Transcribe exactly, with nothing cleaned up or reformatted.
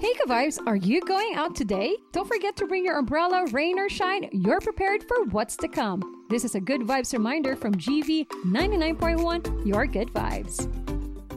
Hey, Good Vibes, are you going out today? Don't forget to bring your umbrella, rain or shine. You're prepared for what's to come. This is a Good Vibes reminder from G V ninety-nine point one, your Good Vibes.